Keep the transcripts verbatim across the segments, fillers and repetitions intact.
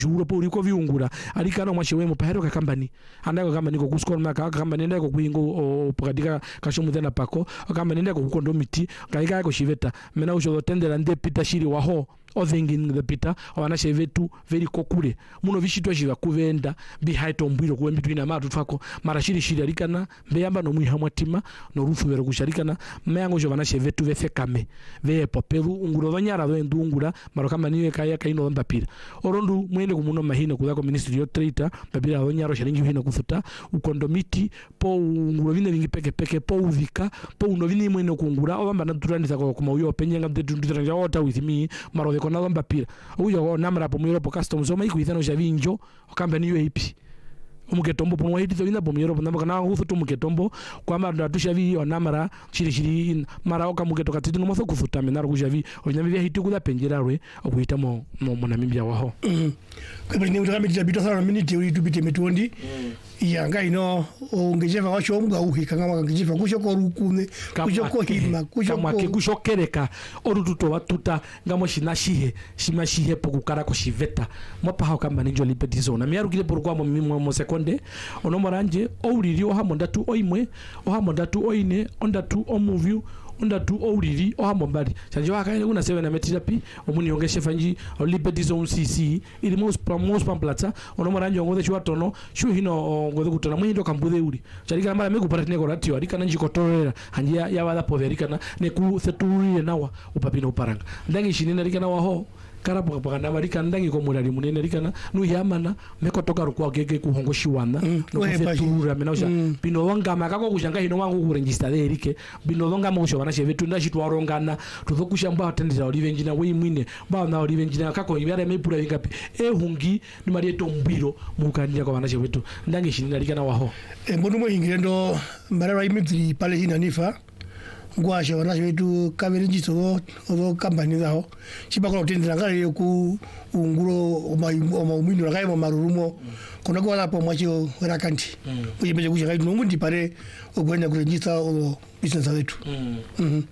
juro po uriko viungura alikana mwashewe mu pahero ka company andako company ko kuskol maka company ndako kuingo pokadika kashomudena pako company ndako kukondo miti kaika ko shiveta mena usho tendera nde pita shiri waho othingin the pita wana shevetu very kokule muno vishitwa shiva kuvenda bihaito mbwiro kuwe mitwina matu twako mara shiri shiri alikana mbeyamba no mwiha mwatima no rufu vero kusharikana meyango jo wana shevetu vefe kame ve popelu unguro vanyara do ndungura maro kama niwe kaya kaino mbapira orondu mwende kumuno mahina kudako ministry yo trade babira vanyaro sharingi hina kufuta ukondo miti po unguro vine vingi peke peke po uvika po uno vini mwene kungura obamba na turandisa ko kuma uyo penyenga mtetundiranja ota with me maro kona lomba pira uyo namra po mwiro po customs o maiku ithano javinjo okambani yo ipi umuketombo po mwahiti zo ina po mwiro po namka na ufutu muketombo kwa mara tushavi o namra chiri chiri mara oka muketoka titi ngomo kufuta menaro kujavi onyami vya hitu kuda penjera rwe okuita mo mo namibia waho kwa bali ni utaka mitita bito sana minute uri tubite metuondi ya ngai no ongejeva washo mbwa uhika ngama ngejiva kushoko rukune kushoko hima kushoko kama kushokereka orututo watuta ngamo shinashihe shimashihe pokukara ko shiveta mopa ha kamba ninjo lipetizo na miarukile porukwa mo mimo mo sekonde onomoranje ouriri o hamondatu oimwe o hamondatu oine ondatu o movie ondatu ouriri o hamombali chanje wakaine kuna seven na metirapi omuni ongeshe fanji olipetizo un cc ili most most pamplata onomoranje ngode chwatono shu hino ngode kutana mwindo kambude uri charika mara meku paratine ko ratio arika nanji kotorera hanjia yabada poverika na ne ku seturi nawa upapino uparanga ndangi shinina rika nawa ho karapo kapaganda barika ndangi ko mulali munene rikana nu yamana mekotoka rukwa gege kuhongo shiwana mm. no kufetura menausha mm. bino wanga makako kushanga hino wangu ku register there rike bino wanga musho bana shevetu ndashitwa rongana tuzokusha mba atendera olive engineer we mwine ba na olive engineer kako ibara mepura ingapi ehungi ni marieto mbiro mukanja kwa bana shevetu ndangi shinina rikana waho e mbonu mo ingirendo mbarara imitri pale hina nifa ngwasha wana wetu kabiri to odo company zaho chibakolo tendera ngale ku unguro omaumino ngai mo marurumo kona kwa hapo mwacho rakanti uyebeje kushaka ino mundi pare ogwenda kurejista o business wetu mhm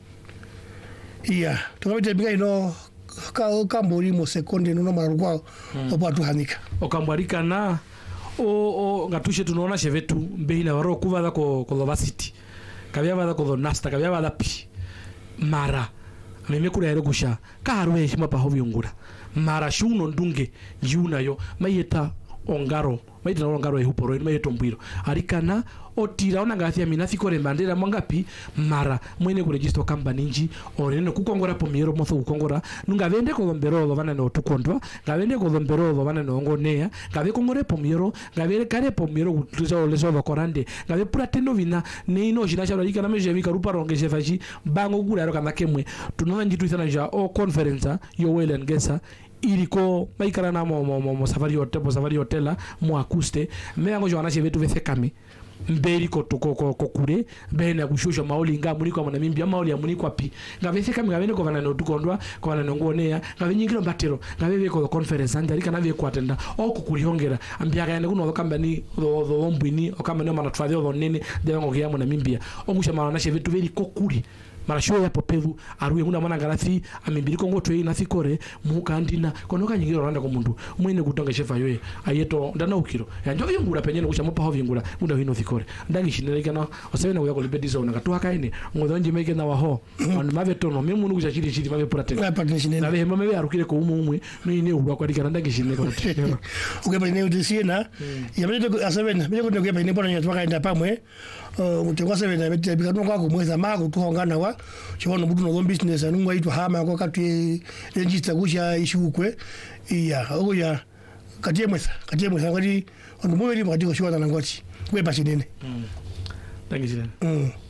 iya tukabite binga ino ka kambori mo sekonde no marugwa opatu hanika okambarika na o o ngatushe tunaona shevetu mbehina waro kuva ko ko Lovacity kabya bada ko nasta kabya bada pi mara meme kura yero kusha kaharwe shima pa hovyungura mara shuno ndunge yunayo mayeta ongaro mayeta ongaro ehuporo mayeta mbwiro arikana otira ona ngathia minafiko rembandera mangapi mara mwene ku register company nji orene kukongora pomiro motho kukongora nunga vende ko lombero vana no tukondwa ngavende ko lombero vana no ngonea ngave kongore pomiro ngave kare pomiro kutuza leso bakorande ngave prateno vina neino jina cha rika na meje vika rupa ronge jefaji bango gura ro kama kemwe tunona njitu sana ja o conference yo welen gesa iliko baikara na mo mo mo safari hotel mo safari hotela mo akuste meyango jwana chevetu vese kami mberi ko toko ko kure bena kushosha maoli nga muri kwa mwana mimbi maoli ya muri kwa pi ngavese kami ngavene ko vana no tukondwa kwa vana ngonea ngavenyingiro mbatero ngaveve ko conference andi kana ve kwatenda o kukurihongera ambiaka yane kuno kambani do ombwini okambani mana travel do nene de ngo ya mwana mimbi ongusha mara na chevetu veri kokuri mara show ya popevu aruye nguna mwana ngarafi amimbiriko ngotwe ina fikore mukandina konoka nyingiro randa ko mundu mwene kutonga shefa yoye ayeto ndana ukiro yanjo yungura penyene kusha pa hovingura munda hino fikore ndangi shineleka na osebena kuya ko libedizo na katuha kaine ngodonje meke na waho on maveto no memu nukusha chiri chiri mave prate na ve mame arukire ko umumwe nini ubwa kwa dikana ndangi shineleka no ukeba ne udisiena yamene asebena mene ko ndokeba ne pona nyatwa kaenda pamwe mutengwa sebena bete bikano kwa kumweza mako tuhongana wa chibona budu no business anungwa itu hama kwa katu register kusha ishukwe iya oya katie mwesa katie mwesa ngati ono mweli mwati ko shwana ngati kwe basi nene mm thank you mm